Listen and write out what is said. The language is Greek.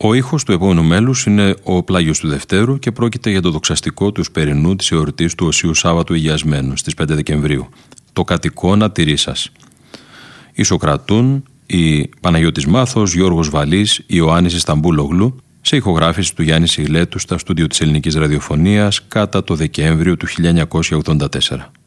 Ο ήχος του επόμενου μέλους είναι ο Πλάγιος του Δευτέρου και πρόκειται για το δοξαστικό του Σπερινού της εορτής του Οσίου Σάββατου Αγιασμένου στις 5 Δεκεμβρίου. Το κατοικώνα τυρί σας. Ισοκρατούν η Παναγιώτης Μάθος, Γιώργος Βαλής, Ιωάννης Ισταμπούλογλου, σε ηχογράφηση του Γιάννη Σιγλέτου στα στούντιο της Ελληνικής Ραδιοφωνίας κατά το Δεκέμβριο του 1984.